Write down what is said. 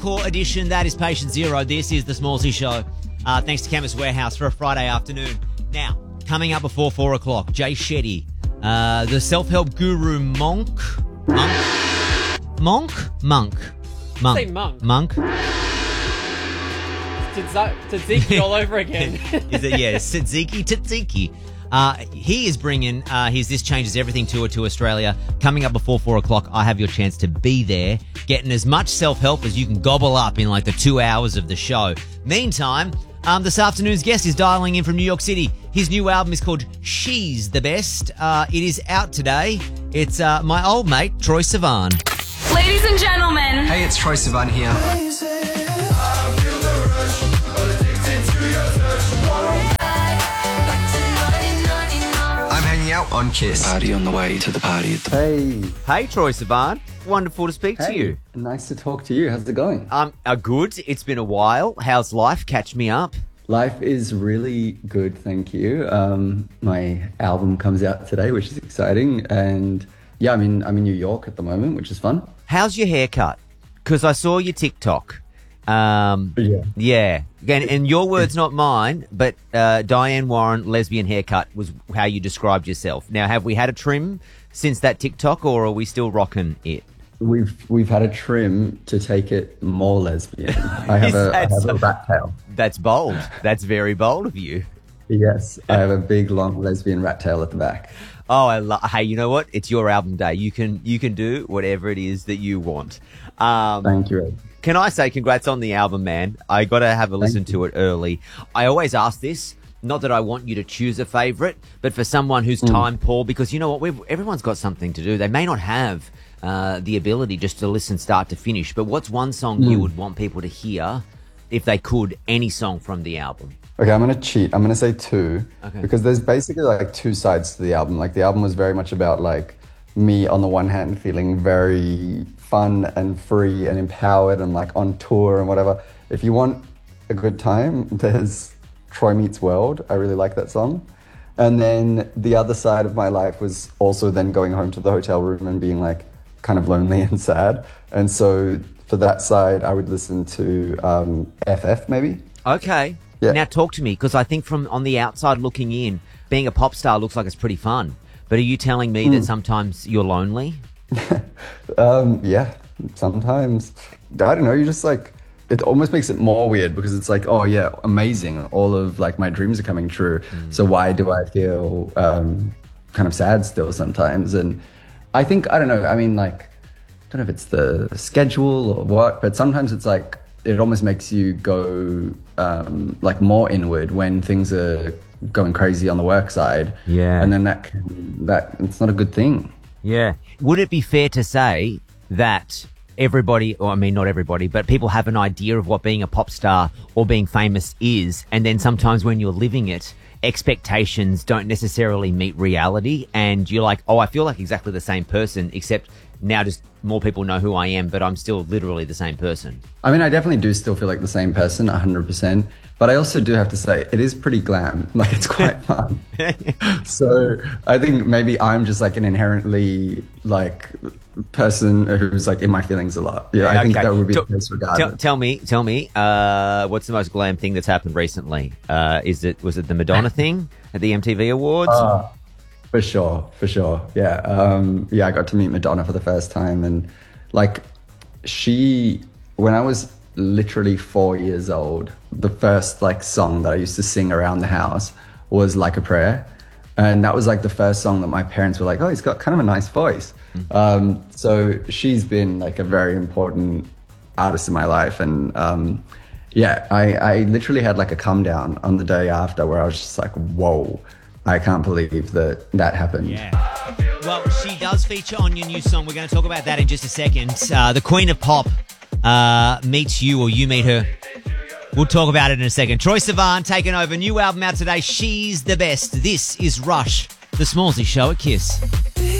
hardcore edition. That is Patient Zero. This is the Smallsy Show. Thanks to Chemist Warehouse for a Friday afternoon. Now, coming up before 4 o'clock, Jay Shetty, the self-help guru Monk. Say monk. Tzatziki all over again. Is it? Yeah, Tzatziki. He is bringing his This Changes Everything tour to Australia. Coming up before 4 o'clock, I have your chance to be there, getting as much self-help as you can gobble up in like the 2 hours of the show. Meantime, this afternoon's guest is dialing in from New York City. His new album is called She's the Best. It is out today. It's my old mate, Troye Sivan. Ladies and gentlemen. Hey, it's Troye Sivan here. I'm hanging out on Kiss. Party on the way to the party. Hey, Troye Sivan. Wonderful to speak to you. Nice to talk to you. How's it going? Good. It's been a while. How's life? Catch me up. Life is really good, thank you. My album comes out today, which is exciting. And yeah, I'm in New York at the moment, which is fun. How's your haircut? Because I saw your TikTok. Yeah. Again, and your words, not mine, but Diane Warren, lesbian haircut was how you described yourself. Now, have we had a trim since that TikTok, or are we still rocking it? We've had a trim to take it more lesbian. I have a rat tail. That's bold. That's very bold of you. Yes, I have a big, long lesbian rat tail at the back. Oh, hey, you know what? It's your album day. You can do whatever it is that you want. Thank you, Ed. Can I say congrats on the album, man? I got to have a listen to it early. I always ask this, not that I want you to choose a favourite, but for someone who's time poor, because you know what? Everyone's got something to do. They may not have the ability just to listen start to finish, but what's one song you would want people to hear, if they could, any song from the album? Okay, I'm going to cheat. I'm going to say two, Okay. because there's basically like two sides to the album. Like the album was very much about like me on the one hand feeling very fun and free and empowered and like on tour and whatever. If you want a good time, there's Troye Meets World. I really like that song. And then the other side of my life was also then going home to the hotel room and being like kind of lonely and sad. And so for that side, I would listen to FF maybe. Okay. Yeah. Now talk to me, because I think from on the outside looking in, being a pop star looks like it's pretty fun. But are you telling me that sometimes you're lonely? Yeah, sometimes. I don't know, you just like, it almost makes it more weird because it's like, oh yeah, amazing. All of like my dreams are coming true. So why do I feel kind of sad still sometimes? And I think, I don't know, I mean like, I don't know if it's the schedule or what, but sometimes it's like, it almost makes you go like more inward when things are going crazy on the work side. Yeah. And then that it's not a good thing. Yeah. Would it be fair to say that everybody, or I mean not everybody, but people have an idea of what being a pop star or being famous is, and then sometimes when you're living it, expectations don't necessarily meet reality, and you're like, oh, I feel like exactly the same person, except now just more people know who I am, but I'm still literally the same person. I mean, I definitely do still feel like the same person, 100%. But I also do have to say, it is pretty glam. Like, it's quite fun. So I think maybe I'm just like an inherently like person who's like in my feelings a lot. Yeah, I think that would be the case regardless. Tell me, what's the most glam thing that's happened recently? Was it the Madonna thing at the MTV Awards? For sure. Yeah. I got to meet Madonna for the first time, and like when I was literally 4 years old, the first like song that I used to sing around the house was Like a Prayer. And that was like the first song that my parents were like, oh, he's got kind of a nice voice. So she's been like a very important artist in my life. And I literally had like a come down on the day after where I was just like, whoa, I can't believe that happened. Yeah. Well, she does feature on your new song. We're going to talk about that in just a second. The Queen of Pop meets you, or you meet her. We'll talk about it in a second. Troye Sivan taking over. New album out today. She's the Best. This is Rush, the Smallsy Show at Kiss.